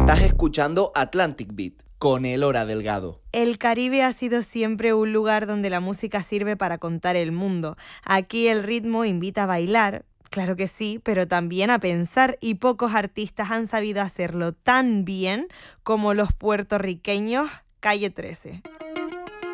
Estás escuchando Atlantic Beat con Elora Delgado. El Caribe ha sido siempre un lugar donde la música sirve para contar el mundo. Aquí el ritmo invita a bailar, claro que sí, pero también a pensar, y pocos artistas han sabido hacerlo tan bien como los puertorriqueños Calle 13.